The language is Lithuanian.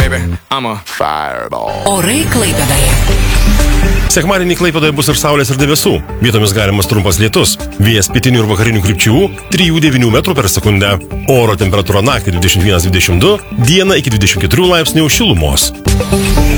baby. I'm a fireball. Orai Klaipėdoje. Sekmadienį Klaipėdoje bus ir saulės ir debesų. Vietomis galimas trumpas lietus. Vėjas pietinių ir vakarinių krypčių 3–9 metrų per sekundę. Oro temperatūra naktį 21–22, dieną iki 24 laipsnių šilumos.